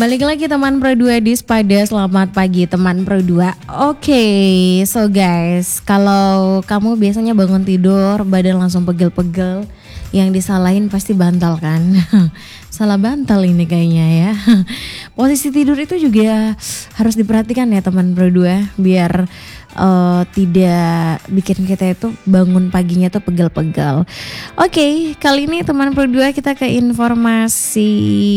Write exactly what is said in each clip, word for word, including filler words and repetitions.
Balik lagi teman Pro dua di Spada. Selamat pagi teman Pro dua. Oke, okay, so guys, kalau kamu biasanya bangun tidur badan langsung pegel-pegel, yang disalahin pasti bantal kan? Salah bantal ini kayaknya ya. Posisi tidur itu juga harus diperhatikan ya teman Pro dua, biar uh, tidak bikin kita itu bangun paginya tuh pegel-pegel. Oke, okay, kali ini teman Pro dua kita ke informasi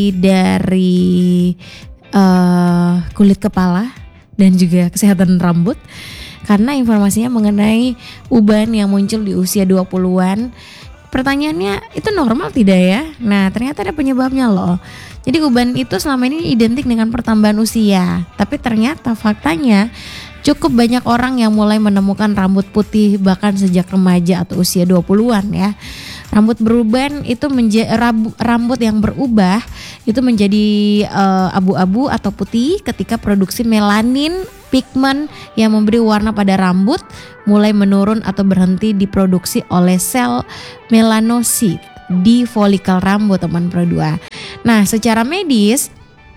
dari uh, kulit kepala dan juga kesehatan rambut. Karena informasinya mengenai uban yang muncul di usia dua puluhan. Pertanyaannya, itu normal tidak ya? Nah, ternyata ada penyebabnya loh. Jadi uban itu selama ini identik dengan pertambahan usia. Tapi ternyata faktanya cukup banyak orang yang mulai menemukan rambut putih bahkan sejak remaja atau usia dua puluhan ya. Rambut beruban itu menja- rambut yang berubah itu menjadi uh, abu-abu atau putih ketika produksi melanin, pigmen yang memberi warna pada rambut mulai menurun atau berhenti diproduksi oleh sel melanosit di folikel rambut teman Pro dua. Nah, secara medis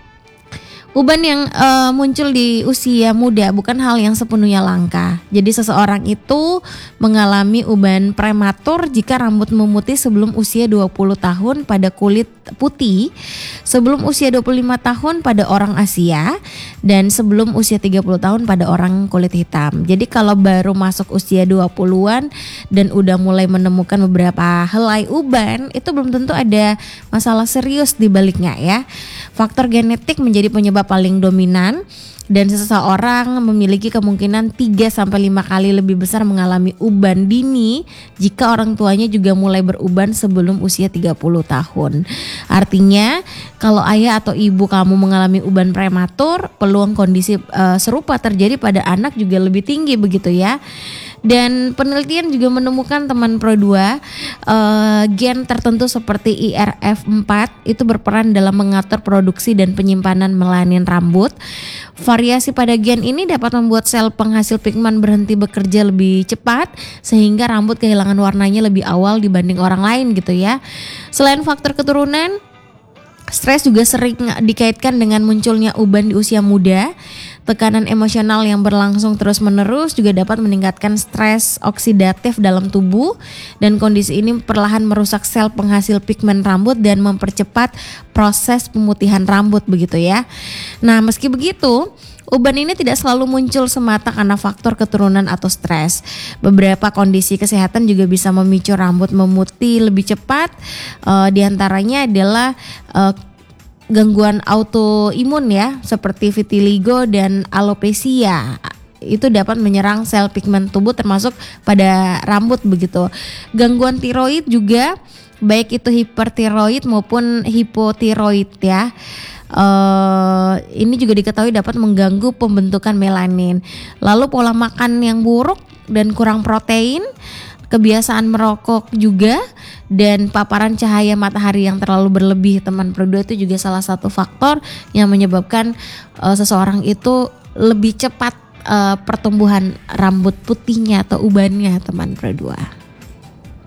uban yang uh, muncul di usia muda bukan hal yang sepenuhnya langka. Jadi seseorang itu mengalami uban prematur jika rambut memutih sebelum usia dua puluh tahun pada kulit putih, sebelum usia dua puluh lima tahun pada orang Asia, dan sebelum usia tiga puluh tahun pada orang kulit hitam. Jadi kalau baru masuk usia dua puluhan dan udah mulai menemukan beberapa helai uban, itu belum tentu ada masalah serius di baliknya ya. Faktor genetik menjadi penyebab paling dominan dan seseorang memiliki kemungkinan tiga sampai lima kali lebih besar mengalami uban dini jika orang tuanya juga mulai beruban sebelum usia tiga puluh tahun. Artinya kalau ayah atau ibu kamu mengalami uban prematur, peluang kondisi uh, serupa terjadi pada anak juga lebih tinggi begitu ya. Dan penelitian juga menemukan teman Pro dua uh, gen tertentu seperti I R F empat itu berperan dalam mengatur produksi dan penyimpanan melanin rambut. Variasi pada gen ini dapat membuat sel penghasil pigmen berhenti bekerja lebih cepat sehingga rambut kehilangan warnanya lebih awal dibanding orang lain gitu ya. Selain faktor keturunan, stres juga sering dikaitkan dengan munculnya uban di usia muda. Tekanan emosional yang berlangsung terus-menerus juga dapat meningkatkan stres oksidatif dalam tubuh, dan kondisi ini perlahan merusak sel penghasil pigmen rambut dan mempercepat proses pemutihan rambut begitu ya. Nah, meski begitu, uban ini tidak selalu muncul semata karena faktor keturunan atau stres. Beberapa kondisi kesehatan juga bisa memicu rambut memutih lebih cepat. Uh, di antaranya adalah uh, gangguan autoimun ya, seperti vitiligo dan alopecia. Itu dapat menyerang sel pigmen tubuh termasuk pada rambut begitu. Gangguan tiroid juga, baik itu hipertiroid maupun hipotiroid ya. Uh, ini juga diketahui dapat mengganggu pembentukan melanin. Lalu pola makan yang buruk dan kurang protein, kebiasaan merokok juga, dan paparan cahaya matahari yang terlalu berlebih teman Pro dua itu juga salah satu faktor yang menyebabkan uh, seseorang itu lebih cepat uh, pertumbuhan rambut putihnya atau ubannya teman Pro dua.